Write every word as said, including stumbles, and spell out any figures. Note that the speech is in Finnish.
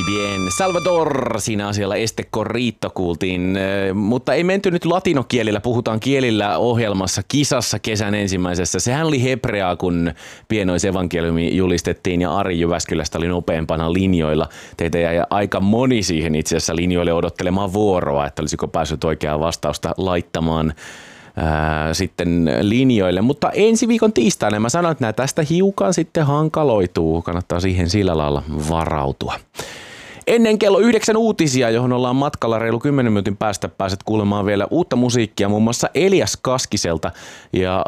Muy bien. Salvador, siinä asialla Este Corrito kuultiin, mutta ei menty nyt latinokielillä, puhutaan kielillä ohjelmassa kisassa kesän ensimmäisessä. Sehän oli hebreaa, kun pienoisevankeliumi julistettiin ja Ari Jyväskylästä oli nopeampana linjoilla. Teitä jäi aika moni siihen itse asiassa linjoille odottelemaan vuoroa, että olisiko päässyt oikeaa vastausta laittamaan Ää, sitten linjoille, mutta ensi viikon tiistaina mä sanoin, että nämä tästä hiukan sitten hankaloituu, kannattaa siihen sillä lailla varautua. Ennen kello yhdeksän uutisia, johon ollaan matkalla reilu kymmenen minuutin päästä, pääset kuulemaan vielä uutta musiikkia, muun muassa Elias Kaskiselta ja